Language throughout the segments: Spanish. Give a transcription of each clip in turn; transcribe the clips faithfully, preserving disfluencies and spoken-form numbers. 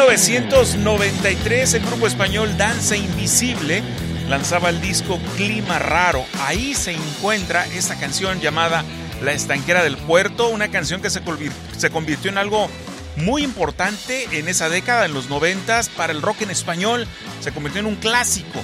novecientos noventa y tres, el grupo español Danza Invisible lanzaba el disco Clima Raro. Ahí se encuentra esta canción llamada La Estanquera del Puerto, una canción que se convirtió en algo muy importante en esa década, en los noventas, para el rock en español. Se convirtió en un clásico,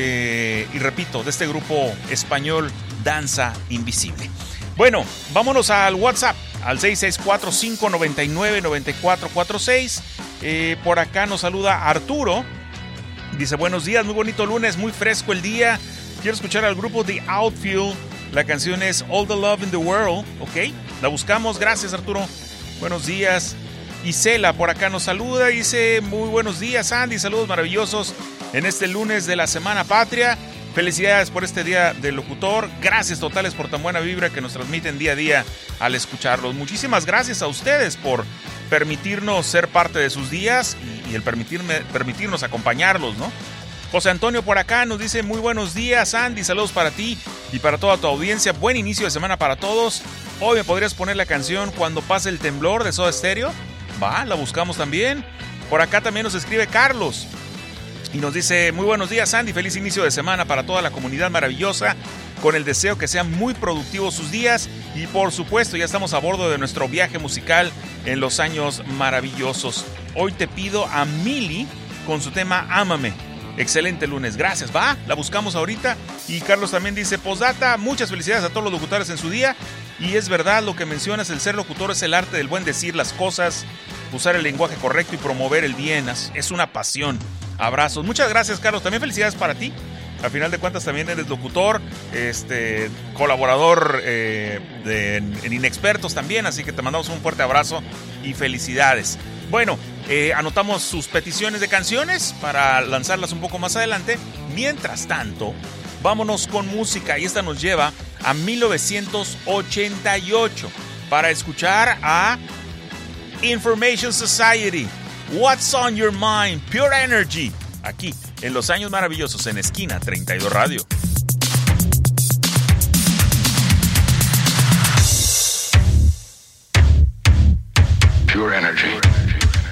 eh, y repito, de este grupo español Danza Invisible. Bueno, vámonos al WhatsApp, al seis seis cuatro, cinco nueve nueve, nueve cuatro cuatro seis. Eh, por acá nos saluda Arturo. Dice, buenos días, muy bonito lunes, muy fresco el día. Quiero escuchar al grupo The Outfield. La canción es All the Love in the World, ¿ok? La buscamos, gracias Arturo. Buenos días. Isela por acá nos saluda, dice, muy buenos días Andy, saludos maravillosos en este lunes de la Semana Patria. Felicidades por este día del locutor. Gracias totales por tan buena vibra que nos transmiten día a día al escucharlos. Muchísimas gracias a ustedes por permitirnos ser parte de sus días y, y el permitirme, permitirnos acompañarlos, ¿no? José Antonio por acá nos dice, muy buenos días Andy, saludos para ti y para toda tu audiencia. Buen inicio de semana para todos. Hoy me podrías poner la canción Cuando pase el temblor de Soda Stereo. Va, la buscamos también. Por acá también nos escribe Carlos y nos dice, muy buenos días Andy, feliz inicio de semana para toda la comunidad maravillosa, con el deseo que sean muy productivos sus días y por supuesto ya estamos a bordo de nuestro viaje musical en los años maravillosos. Hoy te pido a Mili con su tema Ámame. Excelente lunes, gracias, va, la buscamos ahorita. Y Carlos también dice, postdata, muchas felicidades a todos los locutores en su día. Y es verdad lo que mencionas, el ser locutor es el arte del buen decir las cosas, usar el lenguaje correcto y promover el bien, es una pasión. Abrazos, muchas gracias Carlos, también felicidades para ti. Al final de cuentas también eres locutor, este, colaborador eh, de, en Inexpertos también, así que te mandamos un fuerte abrazo y felicidades. Bueno, eh, anotamos sus peticiones de canciones para lanzarlas un poco más adelante. Mientras tanto, vámonos con música y esta nos lleva a mil novecientos ochenta y ocho para escuchar a Information Society. What's on Your Mind, Pure Energy, aquí en Los Años Maravillosos en Esquina treinta y dos Radio.